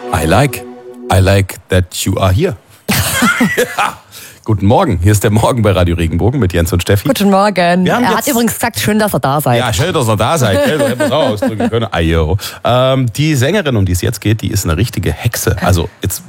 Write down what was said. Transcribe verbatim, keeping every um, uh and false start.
I like, I like that you are here. Ja. Guten Morgen, hier ist der Morgen bei Radio Regenbogen mit Jens und Steffi. Guten Morgen. Wir haben Er jetzt- hat übrigens gesagt, schön, dass ihr da seid. Ja, schön, dass ihr da seid. Gell? Du hättest es auch ausdrücken können. Ajo. Ähm, die Sängerin, um die es jetzt geht, die ist eine richtige Hexe. Also jetzt